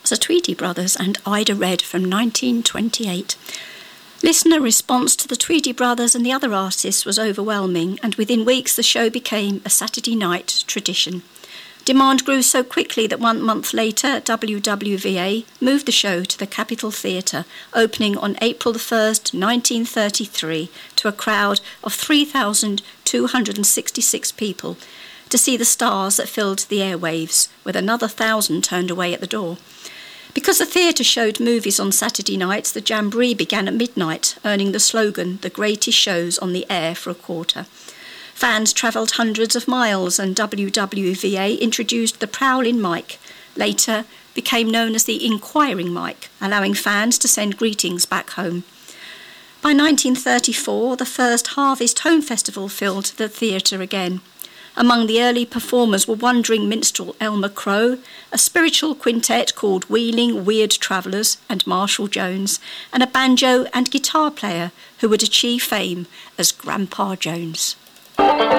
The Tweedy Brothers and Ida Red from 1928. Listener response to the Tweedy Brothers and the other artists was overwhelming, and within weeks the show became a Saturday night tradition. Demand grew so quickly that 1 month later, WWVA moved the show to the Capitol Theatre, opening on April 1st, 1933, to a crowd of 3,266 people to see the stars that filled the airwaves, with another 1,000 turned away at the door. Because the theatre showed movies on Saturday nights, the Jamboree began at midnight, earning the slogan, "The greatest shows on the air for a quarter." Fans travelled hundreds of miles, and WWVA introduced the Prowling mic, later became known as the Inquiring mic, allowing fans to send greetings back home. By 1934, the first Harvest Home Festival filled the theatre again. Among the early performers were wandering minstrel Elmer Crow, a spiritual quintet called Wheeling Weird Travellers and Marshall Jones, and a banjo and guitar player who would achieve fame as Grandpa Jones.